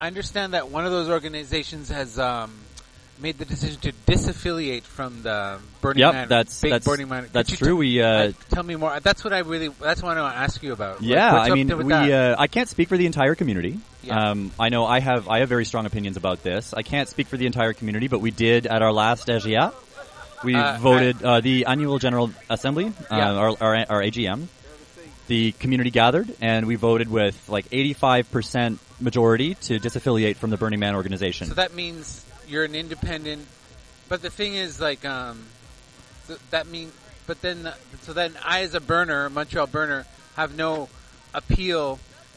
I understand that one of those organizations has made the decision to disaffiliate from the Burning Man. That's Burning Man. That's true. Tell me more. That's what I want to ask you about. Yeah, what's I mean, that? I can't speak for the entire community. Yeah. I know I have very strong opinions about this. I can't speak for the entire community, but we did at our last AGA. We voted the annual general assembly, our AGM. The community gathered, and we voted with like 85% majority to disaffiliate from the Burning Man organization. So that means you're an independent. But the thing is, like, so then I, as a burner, Montreal burner, have no appeal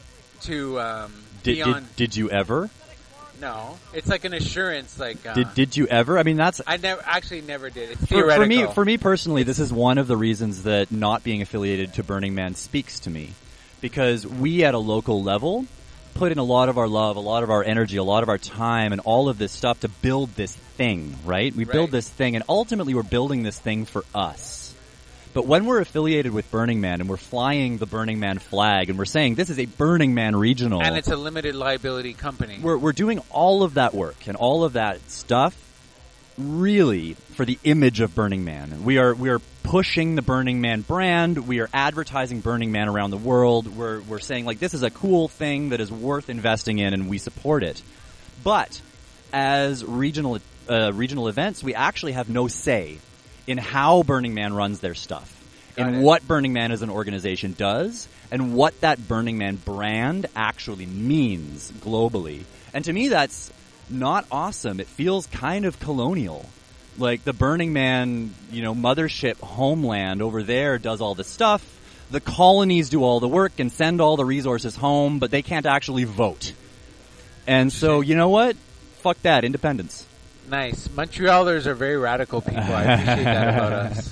to Did you ever? No, it's like an assurance. Like, did you ever? I mean, that's I never did. It's theoretical. For me personally, this is one of the reasons that not being affiliated to Burning Man speaks to me, because we at a local level put in a lot of our love, a lot of our energy, a lot of our time, and all of this stuff to build this thing. Right? We build this thing, and ultimately we're building this thing for us. But when we're affiliated with Burning Man and we're flying the Burning Man flag and we're saying this is a Burning Man regional, and it's a limited liability company, we're doing all of that work and all of that stuff really for the image of Burning Man. We are pushing the Burning Man brand. We are advertising Burning Man around the world. We're saying, like, this is a cool thing that is worth investing in, and we support it. But as regional events, we actually have no say in how Burning Man runs their stuff, what Burning Man as an organization does, and what that Burning Man brand actually means globally. And to me, that's not awesome. It feels kind of colonial. Like the Burning Man, mothership homeland over there does all the stuff. The colonies do all the work and send all the resources home, but they can't actually vote. And so, you know what? Fuck that. Independence. Nice. Montrealers are very radical people. I appreciate that about us.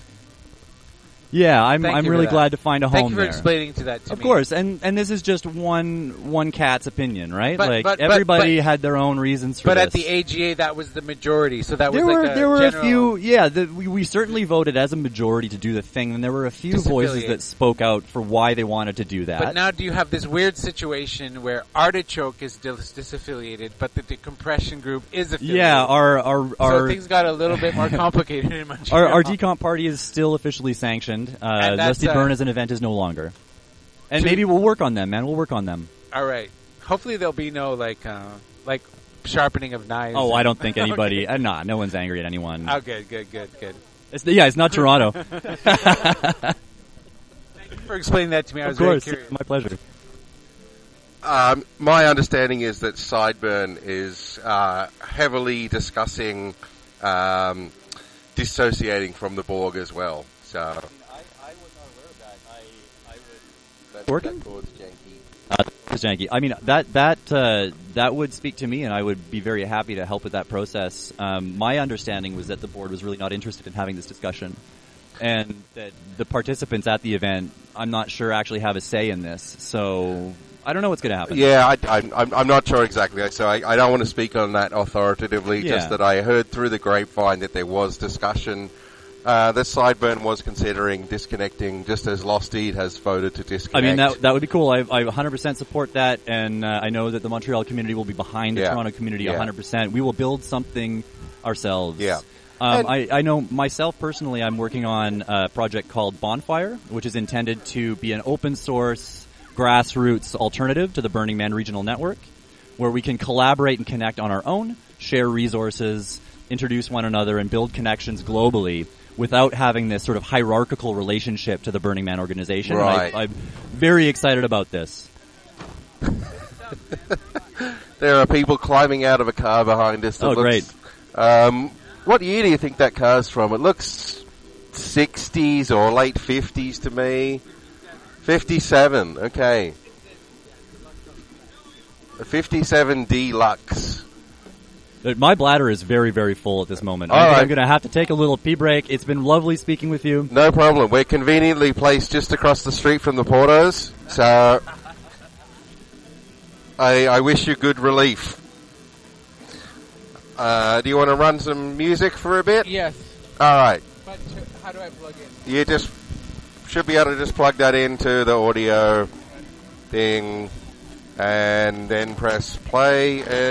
Yeah, I'm really glad to find a home there. Thank you for explaining to that to me. Of course, and this is just one cat's opinion, right? Everybody had their own reasons for this. But at the AGA, that was the majority, so that was there were general... a few. Yeah, we certainly voted as a majority to do the thing, and there were a few voices that spoke out for why they wanted to do that. But now, do you have this weird situation where Artichoke is disaffiliated, but the decompression group is affiliated? Yeah, so things got a little bit more complicated in Montreal. Our decomp party is still officially sanctioned. Lusty Burn as an event is no longer. And maybe we'll work on them, man. We'll work on them. All right. Hopefully there'll be no, like sharpening of knives. Oh, I don't think anybody... no one's angry at anyone. Oh, good. It's not Toronto. Thank you for explaining that to me. I was very curious. My pleasure. My understanding is that Sideburn is heavily discussing dissociating from the Borg as well. So I was not aware of that. I would. Working? That's janky. I mean, that would speak to me, and I would be very happy to help with that process. My understanding was that the board was really not interested in having this discussion, and that the participants at the event, I'm not sure, actually have a say in this. So I don't know what's going to happen. Yeah, I'm not sure exactly. So I don't want to speak on that authoritatively. Yeah. Just that I heard through the grapevine that there was discussion. That Sideburn was considering disconnecting, just as Lost Eat has voted to disconnect. I mean, that would be cool. I 100% support that, and I know that the Montreal community will be behind the Toronto community 100%. We will build something ourselves. Yeah. I know myself personally, I'm working on a project called Bonfire, which is intended to be an open source, grassroots alternative to the Burning Man Regional Network, where we can collaborate and connect on our own, share resources, introduce one another, and build connections globally, without having this sort of hierarchical relationship to the Burning Man organization. Right. I'm very excited about this. There are people climbing out of a car behind us. That great. What year do you think that car's from? It looks 60s or late 50s to me. 57, okay. A 57 Deluxe. My bladder is very, very full at this moment. I'm going to have to take a little pee break. It's been lovely speaking with you. No problem. We're conveniently placed just across the street from the Portos, so I wish you good relief. Do you want to run some music for a bit? Yes. All right. But how do I plug in? You just should be able to just plug that into the audio thing. and then press play.